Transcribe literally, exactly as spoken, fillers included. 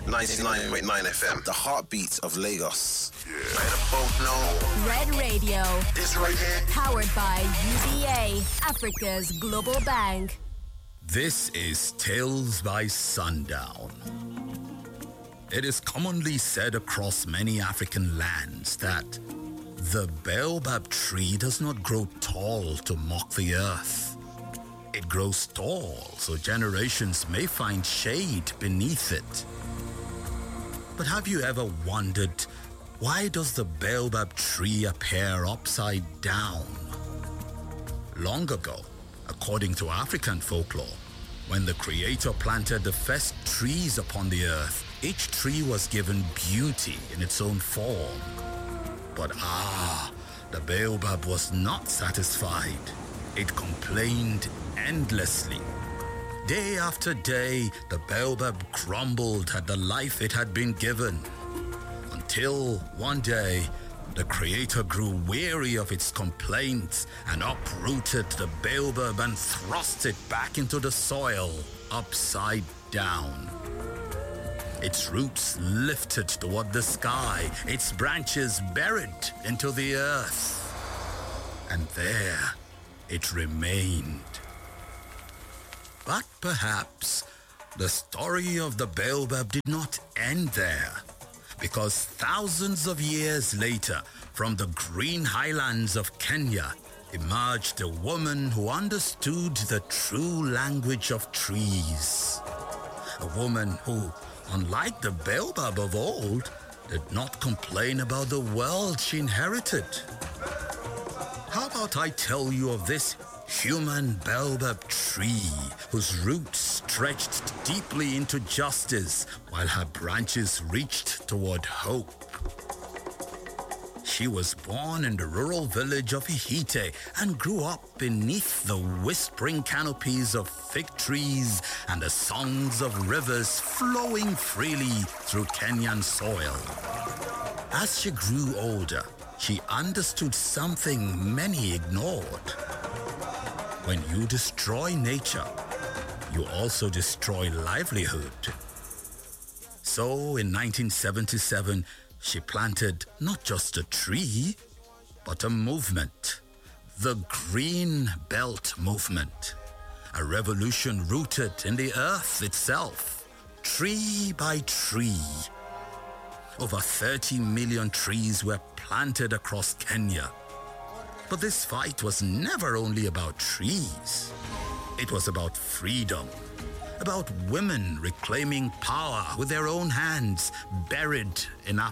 ninety-nine point nine F M, the heartbeat of Lagos. Yeah. Let them both know. Red Radio. This right here. Powered by U B A, Africa's global bank. This is Tales by Sundown. It is commonly said across many African lands that the baobab tree does not grow tall to mock the earth. It grows tall so generations may find shade beneath it. But have you ever wondered, why does the baobab tree appear upside down? Long ago, according to African folklore, when the Creator planted the first trees upon the earth, each tree was given beauty in its own form. But ah, the baobab was not satisfied. It complained endlessly. Day after day, the baobab grumbled at the life it had been given. Until one day, the Creator grew weary of its complaints and uprooted the baobab and thrust it back into the soil, upside down. Its roots lifted toward the sky, its branches buried into the earth. And there it remained. But perhaps the story of the baobab did not end there, because thousands of years later, from the green highlands of Kenya, emerged a woman who understood the true language of trees. A woman who, unlike the baobab of old, did not complain about the world she inherited. How about I tell you of this human baobab tree whose roots stretched deeply into justice while her branches reached toward hope. She was born in the rural village of Ihite and grew up beneath the whispering canopies of fig trees and the songs of rivers flowing freely through Kenyan soil. As she grew older, she understood something many ignored. When you destroy nature, you also destroy livelihood. So in nineteen seventy-seven, she planted not just a tree, but a movement, the Green Belt Movement, a revolution rooted in the earth itself, tree by tree. Over thirty million trees were planted across Kenya. But this fight was never only about trees. It was about freedom, about women reclaiming power with their own hands, buried in Africa.